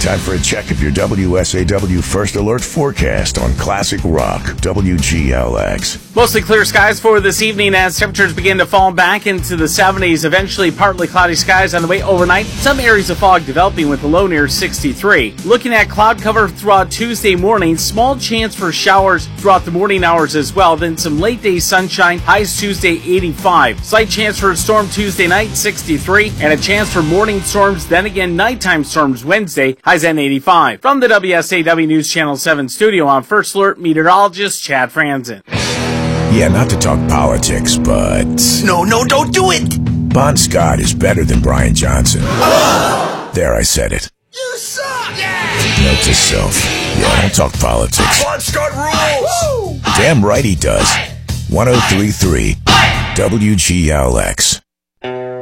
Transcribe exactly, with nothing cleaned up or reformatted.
Time for a check of your W S A W First Alert forecast on Classic Rock, W G L X. Mostly clear skies for this evening as temperatures begin to fall back into the seventies. Eventually, partly cloudy skies on the way overnight. Some areas of fog developing with a low near sixty-three. Looking at cloud cover throughout Tuesday morning. Small chance for showers throughout the morning hours as well. Then some late day sunshine. Highs Tuesday, eighty-five. Slight chance for a storm Tuesday night, sixty-three. And a chance for morning storms, then again nighttime storms Wednesday. Highs at eighty-five. From the W S A W News Channel seven studio, on First Alert, meteorologist Chad Franzen. Yeah, not to talk politics, but... No, no, don't do it! Bon Scott is better than Brian Johnson. There, I said it. You suck! Yeah! Note to self. Yeah, don't talk politics. Bon Scott rules! Damn right he does. one oh three point three W G L X.